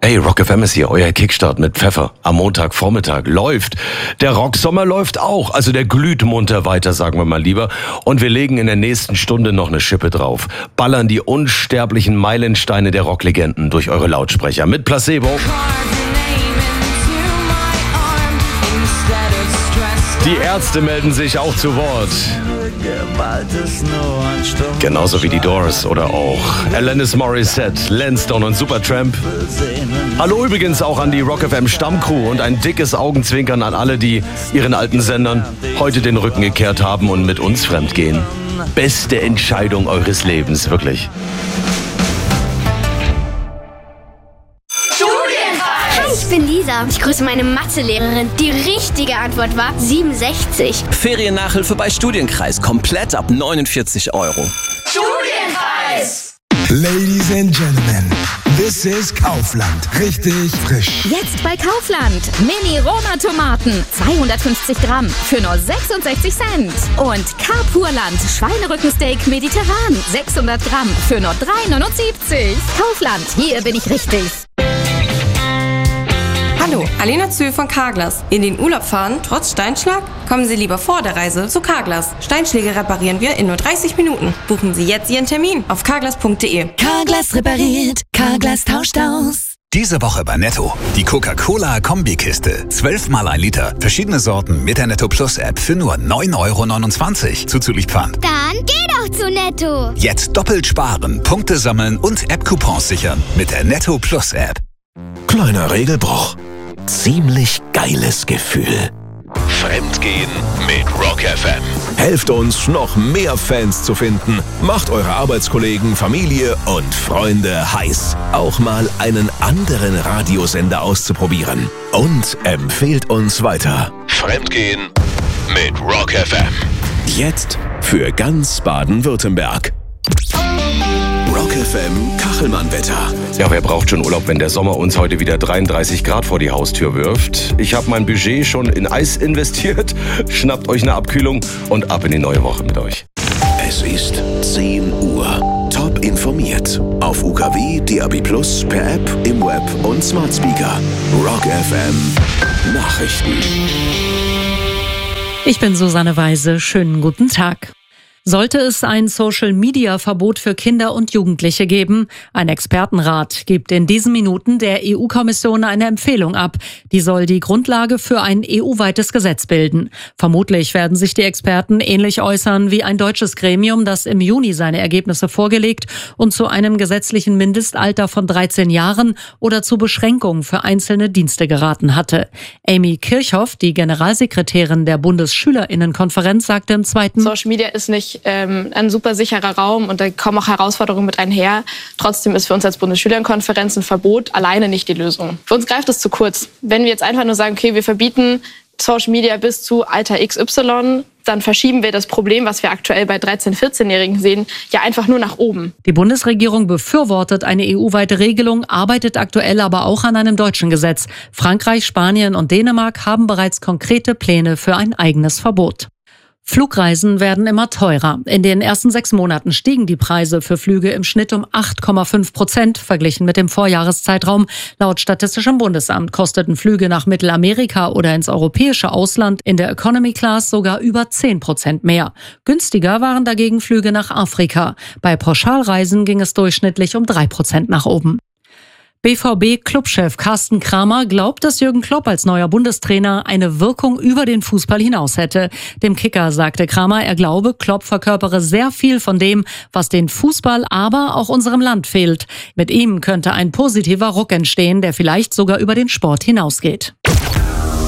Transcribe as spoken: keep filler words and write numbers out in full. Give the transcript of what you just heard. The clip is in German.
Hey, Rock F M ist hier, euer Kickstart mit Pfeffer. Am Montagvormittag läuft. Der Rocksommer läuft auch, also der glüht munter weiter, sagen wir mal lieber. Und wir legen in der nächsten Stunde noch eine Schippe drauf. Ballern die unsterblichen Meilensteine der Rocklegenden durch eure Lautsprecher mit Placebo. Die Ärzte melden sich auch zu Wort. Genauso wie die Doors oder auch Alanis Morissette, Lansdowne und Supertramp. Hallo übrigens auch an die Rock F M Stammcrew und ein dickes Augenzwinkern an alle, die ihren alten Sendern heute den Rücken gekehrt haben und mit uns fremdgehen. Beste Entscheidung eures Lebens, wirklich. Ich bin Lisa. Ich grüße meine Mathelehrerin. Die richtige Antwort war siebenundsechzig. Feriennachhilfe bei Studienkreis. Komplett ab neunundvierzig Euro. Studienpreis! Ladies and Gentlemen, this is Kaufland. Richtig frisch. Jetzt bei Kaufland. Mini-Roma-Tomaten. zweihundertfünfzig Gramm für nur sechsundsechzig Cent. Und Carpurland. Schweinerückensteak mediterran. sechshundert Gramm für nur drei neunundsiebzig. Kaufland. Hier bin ich richtig. Hallo, Alena Zühl von Carglass. In den Urlaub fahren, trotz Steinschlag? Kommen Sie lieber vor der Reise zu Carglass. Steinschläge reparieren wir in nur dreißig Minuten. Buchen Sie jetzt Ihren Termin auf carglass punkt de. Carglass repariert, Carglass tauscht aus. Diese Woche bei Netto. Die Coca-Cola-Kombikiste. zwölf mal ein Liter. Verschiedene Sorten mit der Netto Plus App für nur neun Euro neunundzwanzig. Zuzüglich Pfand. Dann geh doch zu Netto. Jetzt doppelt sparen, Punkte sammeln und App-Coupons sichern mit der Netto Plus App. Kleiner Regelbruch. Ziemlich geiles Gefühl. Fremdgehen mit Rock F M. Helft uns, noch mehr Fans zu finden. Macht eure Arbeitskollegen, Familie und Freunde heiß, auch mal einen anderen Radiosender auszuprobieren. Und empfehlt uns weiter. Fremdgehen mit Rock F M. Jetzt für ganz Baden-Württemberg. Rock F M Kachelmann-Wetter. Ja, wer braucht schon Urlaub, wenn der Sommer uns heute wieder dreiunddreißig Grad vor die Haustür wirft? Ich habe mein Budget schon in Eis investiert. Schnappt euch eine Abkühlung und ab in die neue Woche mit euch. Es ist zehn Uhr. Top informiert. Auf U K W, D A B plus, per App, im Web und Smart Speaker. Rock F M Nachrichten. Ich bin Susanne Weise. Schönen guten Tag. Sollte es ein Social-Media-Verbot für Kinder und Jugendliche geben? Ein Expertenrat gibt in diesen Minuten der E U-Kommission eine Empfehlung ab. Die soll die Grundlage für ein E U-weites Gesetz bilden. Vermutlich werden sich die Experten ähnlich äußern wie ein deutsches Gremium, das im Juni seine Ergebnisse vorgelegt und zu einem gesetzlichen Mindestalter von dreizehn Jahren oder zu Beschränkungen für einzelne Dienste geraten hatte. Amy Kirchhoff, die Generalsekretärin der Bundesschülerinnenkonferenz, sagte im zweiten: Social Media ist nicht ähm, ein super sicherer Raum und da kommen auch Herausforderungen mit einher. Trotzdem ist für uns als Bundesschülerinnenkonferenz ein Verbot alleine nicht die Lösung. Für uns greift es zu kurz. Wenn wir jetzt einfach nur sagen, okay, wir verbieten Social Media bis zu Alter X Y, dann verschieben wir das Problem, was wir aktuell bei dreizehn-, vierzehnjährigen sehen, ja einfach nur nach oben. Die Bundesregierung befürwortet eine E U-weite Regelung, arbeitet aktuell aber auch an einem deutschen Gesetz. Frankreich, Spanien und Dänemark haben bereits konkrete Pläne für ein eigenes Verbot. Flugreisen werden immer teurer. In den ersten sechs Monaten stiegen die Preise für Flüge im Schnitt um acht Komma fünf Prozent, verglichen mit dem Vorjahreszeitraum. Laut Statistischem Bundesamt kosteten Flüge nach Mittelamerika oder ins europäische Ausland in der Economy Class sogar über zehn Prozent mehr. Günstiger waren dagegen Flüge nach Afrika. Bei Pauschalreisen ging es durchschnittlich um drei Prozent nach oben. B V B-Clubchef Carsten Kramer glaubt, dass Jürgen Klopp als neuer Bundestrainer eine Wirkung über den Fußball hinaus hätte. Dem Kicker sagte Kramer, er glaube, Klopp verkörpere sehr viel von dem, was den Fußball, aber auch unserem Land fehlt. Mit ihm könnte ein positiver Ruck entstehen, der vielleicht sogar über den Sport hinausgeht.